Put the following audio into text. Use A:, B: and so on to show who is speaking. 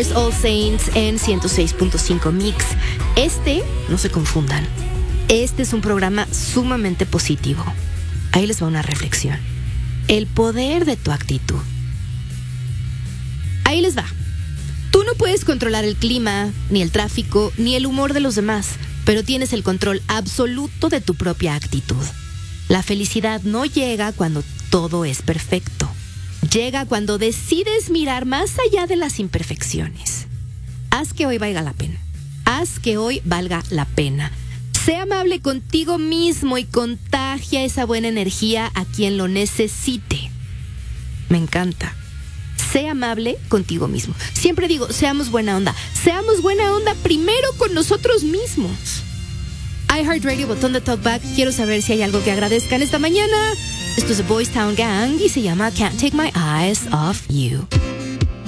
A: Here's All Saints en 106.5 Mix. No se confundan, este es un programa sumamente positivo. Ahí les va una reflexión. El poder de tu actitud. Ahí les va. Tú no puedes controlar el clima, ni el tráfico, ni el humor de los demás, pero tienes el control absoluto de tu propia actitud. La felicidad no llega cuando todo es perfecto. Llega cuando decides mirar más allá de las imperfecciones. Haz que hoy valga la pena. Haz que hoy valga la pena. Sé amable contigo mismo y contagia esa buena energía a quien lo necesite. Me encanta. Sé amable contigo mismo. Siempre digo, seamos buena onda. Seamos buena onda primero con nosotros mismos. iHeartRadio, botón de talkback. Quiero saber si hay algo que agradezcan esta mañana. Esto es The Boys Town Gang y se llama Can't Take My Eyes Off You.